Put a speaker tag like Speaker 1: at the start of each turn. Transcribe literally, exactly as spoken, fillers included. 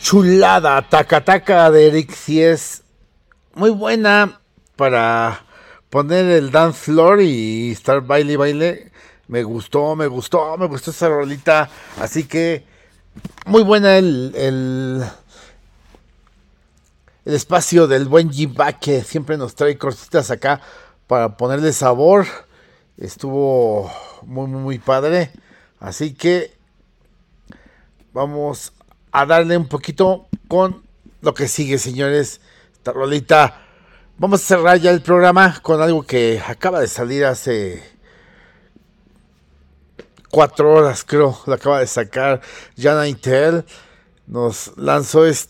Speaker 1: chulada, taca taca de Eric sí es muy buena para poner el dance floor y estar baile y baile. Me gustó, me gustó, me gustó esa rolita. Así que muy buena el, el, el espacio del buen G-Back que siempre nos trae cortitas acá para ponerle sabor. Estuvo muy, muy, muy padre. Así que vamos a darle un poquito con lo que sigue, señores. Esta rolita. Vamos a cerrar ya el programa con algo que acaba de salir hace cuatro horas, creo. Lo acaba de sacar Jana Intel. Nos lanzó este